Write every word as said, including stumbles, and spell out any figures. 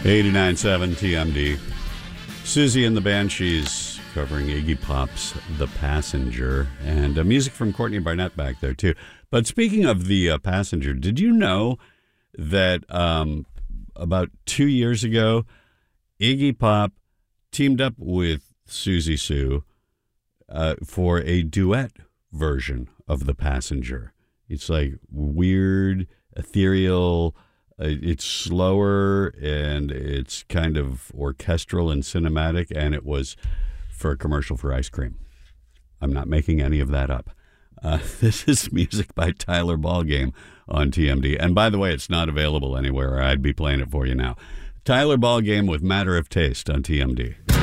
eighty-nine point seven T M D. Susie and the Banshees covering Iggy Pop's The Passenger. And uh, music from Courtney Barnett back there, too. But speaking of The uh, Passenger, did you know that um, about two years ago, Iggy Pop teamed up with Susie Sue uh, for a duet version of The Passenger? It's like weird, ethereal. Uh, it's slower and it's kind of orchestral and cinematic, and it was for a commercial for ice cream. I'm not making any of that up. Uh, this is music by Tyler Ballgame on T M D. And by the way, it's not available anywhere. I'd be playing it for you now. Tyler Ballgame with Matter of Taste on T M D.